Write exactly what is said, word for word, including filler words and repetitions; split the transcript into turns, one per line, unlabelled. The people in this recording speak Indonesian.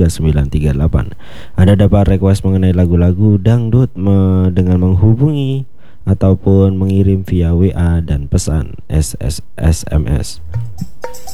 tiga sembilan tiga delapan. Anda dapat request mengenai lagu-lagu dangdut me- dengan menghubungi ataupun mengirim via W A dan pesan S S S M S.